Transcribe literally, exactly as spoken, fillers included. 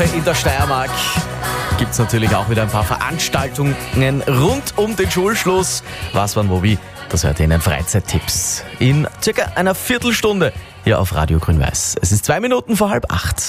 In der Steiermark gibt es natürlich auch wieder ein paar Veranstaltungen rund um den Schulschluss. Was, wann, wo, wie, das hört ihr in den Freizeittipps in circa einer Viertelstunde hier auf Radio Grün-Weiß. Es ist zwei Minuten vor halb acht.